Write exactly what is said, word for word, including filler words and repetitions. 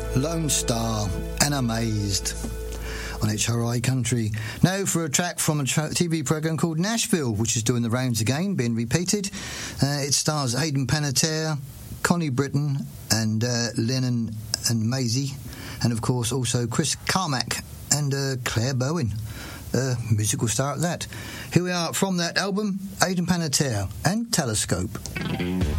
Lone Star and Amazed on H R I Country. Now for a track from a tra- T V programme called Nashville, which is doing the rounds again, being repeated. Uh, it stars Hayden Panettiere, Connie Britton and uh, Lennon and Maisie, and of course also Chris Carmack and uh, Claire Bowen, uh, musical star at that. Here we are from that album, Hayden Panettiere and Telescope.